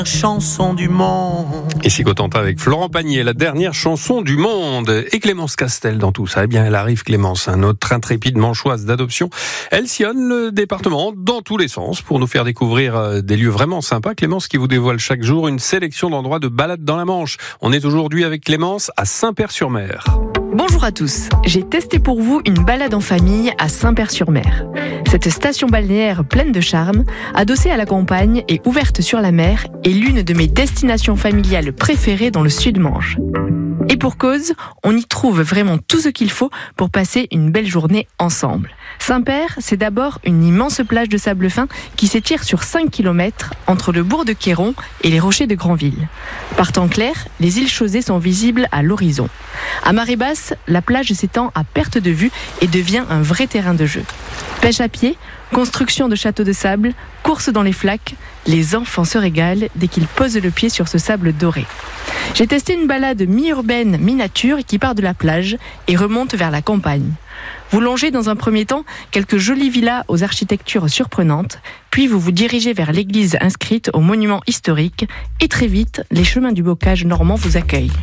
Chanson du monde. Ici Cotentin avec Florent Pagnier, la dernière chanson du monde. Et Clémence Castel dans tout ça. Eh bien, elle arrive, Clémence, notre intrépide manchoise d'adoption. Elle sillonne le département dans tous les sens pour nous faire découvrir des lieux vraiment sympas. Clémence qui vous dévoile chaque jour une sélection d'endroits de balade dans la Manche. On est aujourd'hui avec Clémence à Saint-Père-sur-Mer. Bonjour à tous, j'ai testé pour vous une balade en famille à Saint-Père-sur-Mer. Cette station balnéaire pleine de charme, adossée à la campagne et ouverte sur la mer, est l'une de mes destinations familiales préférées dans le Sud-Manche. Et pour cause, on y trouve vraiment tout ce qu'il faut pour passer une belle journée ensemble. Saint-Père, c'est d'abord une immense plage de sable fin qui s'étire sur 5 km entre le bourg de Quéron et les rochers de Granville. Par temps clair, les îles Chausée sont visibles à l'horizon. À marée basse, la plage s'étend à perte de vue et devient un vrai terrain de jeu. Pêche à pied, construction de châteaux de sable, course dans les flaques, les enfants se régalent dès qu'ils posent le pied sur ce sable doré. J'ai testé une balade mi-urbaine, mi-nature qui part de la plage et remonte vers la campagne. Vous longez dans un premier temps quelques jolies villas aux architectures surprenantes, puis vous vous dirigez vers l'église inscrite au monument historique et très vite, les chemins du bocage normand vous accueillent.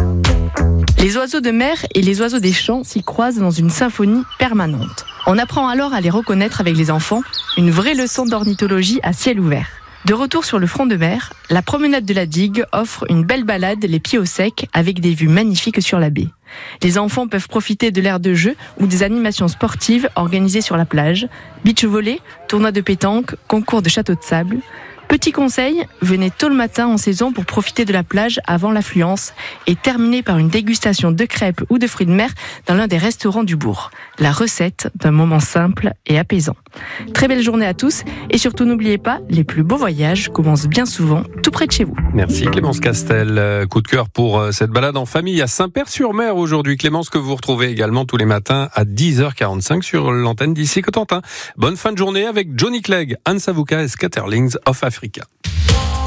Les oiseaux de mer et les oiseaux des champs s'y croisent dans une symphonie permanente. On apprend alors à les reconnaître avec les enfants, une vraie leçon d'ornithologie à ciel ouvert. De retour sur le front de mer, la promenade de la digue offre une belle balade les pieds au sec avec des vues magnifiques sur la baie. Les enfants peuvent profiter de l'aire de jeu ou des animations sportives organisées sur la plage, beach volley, tournoi de pétanque, concours de château de sable. Petit conseil, venez tôt le matin en saison pour profiter de la plage avant l'affluence et terminez par une dégustation de crêpes ou de fruits de mer dans l'un des restaurants du bourg. La recette d'un moment simple et apaisant. Très belle journée à tous et surtout n'oubliez pas, les plus beaux voyages commencent bien souvent tout près de chez vous. Merci Clémence Castel. Coup de cœur pour cette balade en famille à Saint-Père-sur-Mer aujourd'hui. Clémence que vous retrouvez également tous les matins à 10h45 sur l'antenne d'ici Cotentin. Bonne fin de journée avec Johnny Clegg, Anne Savuka et Scatterlings of Africa.